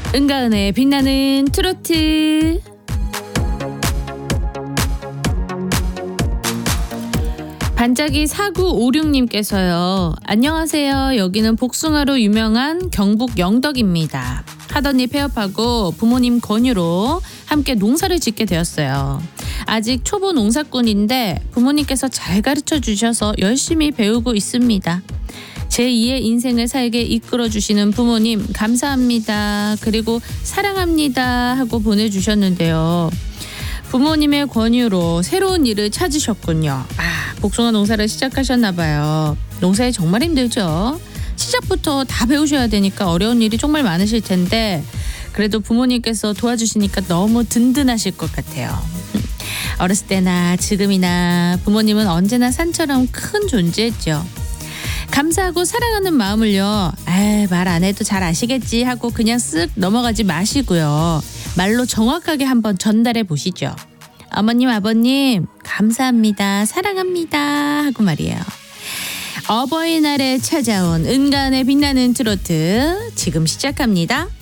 은가은의 빛나는 트로트. 반짝이 4956님께서요. 안녕하세요. 여기는 복숭아로 유명한 경북 영덕입니다. 하던 일 폐업하고 부모님 권유로 함께 농사를 짓게 되었어요. 아직 초보 농사꾼인데 부모님께서 잘 가르쳐 주셔서 열심히 배우고 있습니다. 제2의 인생을 살게 이끌어주시는 부모님 감사합니다. 그리고 사랑합니다 하고 보내주셨는데요. 부모님의 권유로 새로운 일을 찾으셨군요. 복숭아 농사를 시작하셨나 봐요. 농사에 정말 힘들죠. 시작부터 다 배우셔야 되니까 어려운 일이 정말 많으실 텐데 그래도 부모님께서 도와주시니까 너무 든든하실 것 같아요. 어렸을 때나 지금이나 부모님은 언제나 산처럼 큰 존재였죠. 감사하고 사랑하는 마음을요. 말 안 해도 잘 아시겠지 하고 그냥 쓱 넘어가지 마시고요. 말로 정확하게 한번 전달해 보시죠. 어머님, 아버님 감사합니다. 사랑합니다 하고 말이에요. 어버이날에 찾아온 은가은의 빛나는 트로트 지금 시작합니다.